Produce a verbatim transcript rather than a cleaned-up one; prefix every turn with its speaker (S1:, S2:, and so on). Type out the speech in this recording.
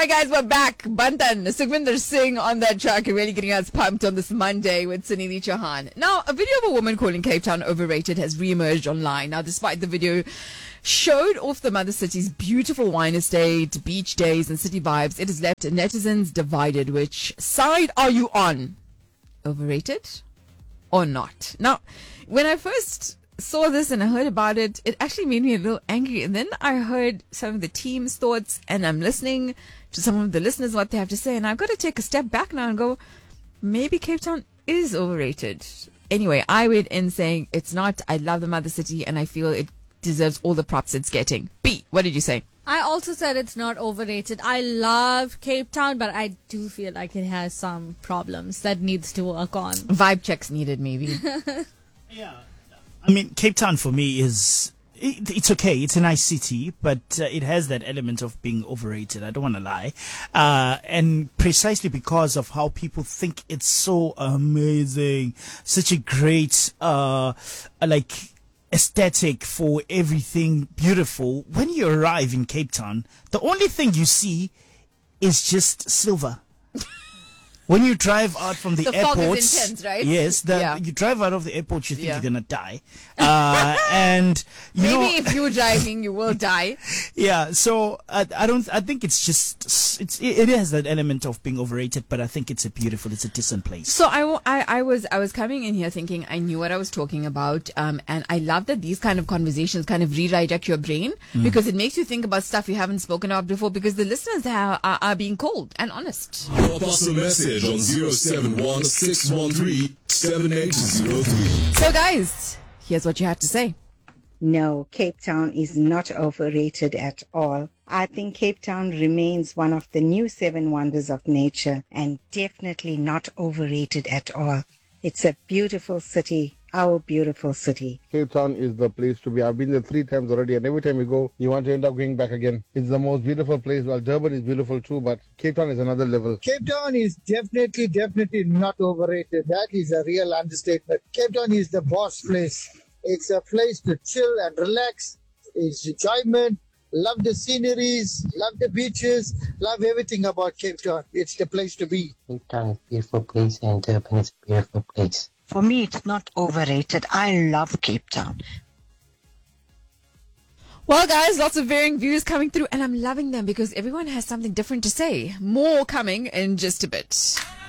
S1: right, guys, we're back. Bantan, Sukhvinder Singh on that track, really getting us pumped on this Monday with Sunidhi Chauhan. Now, a video of a woman calling Cape Town overrated has re-emerged online. Now, despite the video showed off the mother city's beautiful wine estate, beach days, and city vibes, it has left netizens divided. Which side are you on? Overrated or not? Now, when I first saw this and I heard about it, it actually made me a little angry. And then I heard some of the team's thoughts, and I'm listening to some of the listeners, what they have to say. And I've got to take a step back now and go, maybe Cape Town is overrated. Anyway, I went in saying it's not. I love the mother city and I feel it deserves all the props it's getting. B, what did you say?
S2: I also said it's not overrated. I love Cape Town, but I do feel like it has some problems that needs to work on.
S1: Vibe checks needed, maybe.
S3: Yeah. I mean, Cape Town for me is, it, it's okay. It's a nice city, but uh, it has that element of being overrated. I don't want to lie. Uh, and precisely because of how people think it's so amazing, such a great, uh, like, aesthetic for everything beautiful. When you arrive in Cape Town, the only thing you see is just silver. When you drive out from the,
S1: the
S3: airport,
S1: fog is intense, right?
S3: Yes, the,
S1: Yeah.
S3: you drive out of the airport, you think
S1: Yeah.
S3: you're gonna die, uh, and you
S1: Maybe
S3: know,
S1: if you're driving, you will die.
S3: yeah. So I, I don't. I think it's just it's it, it has that element of being overrated, but I think it's a beautiful, it's a decent place.
S1: So I, wa- I, I was I was coming in here thinking I knew what I was talking about, um, and I love that these kind of conversations kind of redirect your brain because it makes you think about stuff you haven't spoken about before, because the listeners are, are, are being cold and honest.
S4: Drop us a message on zero seven one six one three seven eight zero three.
S1: So guys, here's what you have to say.
S5: No, Cape Town is not overrated at all. I think Cape Town remains one of the new seven wonders of nature and definitely not overrated at all. It's a beautiful city, our beautiful city.
S6: Cape Town is the place to be. I've been there three times already, and every time you go, you want to end up going back again. It's the most beautiful place. Well, Durban is beautiful too, but Cape Town is another level.
S7: Cape Town is definitely, definitely not overrated. That is a real understatement. Cape Town is the boss place. It's a place to chill and relax. It's enjoyment. Love the sceneries, love the beaches, love everything about Cape Town. It's the place to be.
S8: Cape Town is a beautiful place and Durban is a beautiful place.
S9: For me, it's not overrated. I love Cape Town.
S1: Well, guys, lots of varying views coming through, and I'm loving them because everyone has something different to say. More coming in just a bit.